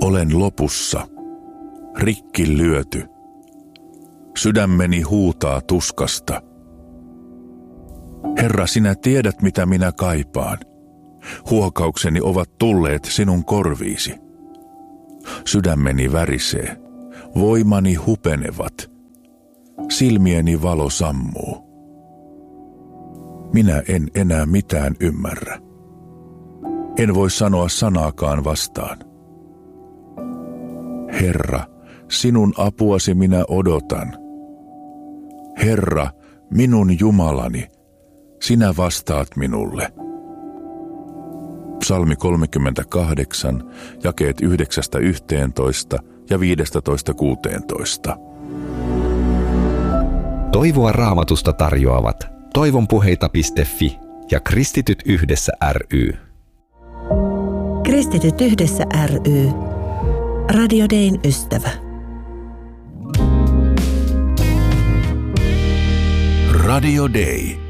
Olen lopussa, rikki lyöty. Sydämeni huutaa tuskasta. Herra, sinä tiedät, mitä minä kaipaan. Huokaukseni ovat tulleet sinun korviisi. Sydämeni värisee, voimani hupenevat. Silmieni valo sammuu. Minä en enää mitään ymmärrä. En voi sanoa sanaakaan vastaan. Herra, sinun apuasi minä odotan. Herra, minun Jumalani, sinä vastaat minulle. Psalmi 38, jakeet 9-11 ja 15-16. Toivoa Raamatusta tarjoavat toivonpuheita.fi ja Kristityt yhdessä ry. Kristityt yhdessä ry. Radio Dayn ystävä. Radio Day.